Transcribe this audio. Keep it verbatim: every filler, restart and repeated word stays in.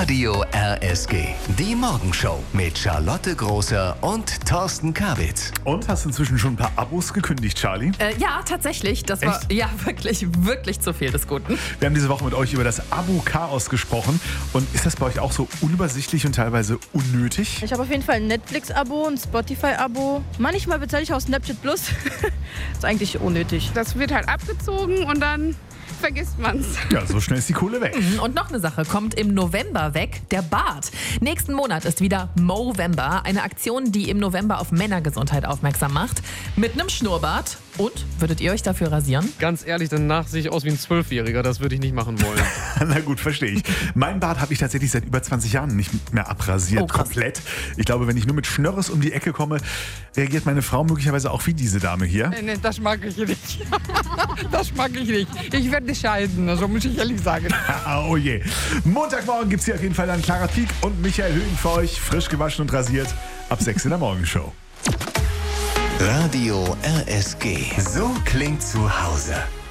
Radio R S G. Die Morgenshow mit Charlotte Großer und Thorsten Kabitz. Und hast inzwischen schon ein paar Abos gekündigt, Charlie? Äh, ja, tatsächlich. Das war Echt? ja wirklich, wirklich zu viel des Guten. Wir haben diese Woche mit euch über das Abo-Chaos gesprochen. Und ist das bei euch auch so unübersichtlich und teilweise unnötig? Ich habe auf jeden Fall ein Netflix-Abo, ein Spotify-Abo. Manchmal bezahle ich auch Snapchat Plus. Ist eigentlich unnötig. Das wird halt abgezogen und dann vergisst man's. Ja, so schnell ist die Kohle weg. Und noch eine Sache kommt im November weg, der Bart. Nächsten Monat ist wieder Movember, eine Aktion, die im November auf Männergesundheit aufmerksam macht. Mit einem Schnurrbart. Und, würdet ihr euch dafür rasieren? Ganz ehrlich, danach sehe ich aus wie ein Zwölfjähriger. Das würde ich nicht machen wollen. Na gut, verstehe ich. Mein Bart habe ich tatsächlich seit über zwanzig Jahren nicht mehr abrasiert. Oh, krass. Komplett. Ich glaube, wenn ich nur mit Schnörres um die Ecke komme, reagiert meine Frau möglicherweise auch wie diese Dame hier. Nee, nee, das mag ich nicht. Das mag ich nicht. Ich werde scheiden, also muss ich ehrlich sagen. Ah, oh je. Montagmorgen gibt es hier auf jeden Fall dann Clara Pieck und Michael Höhing für euch. Frisch gewaschen und rasiert. Ab sechs in der Morgenshow. Radio R S G. So klingt zu Hause.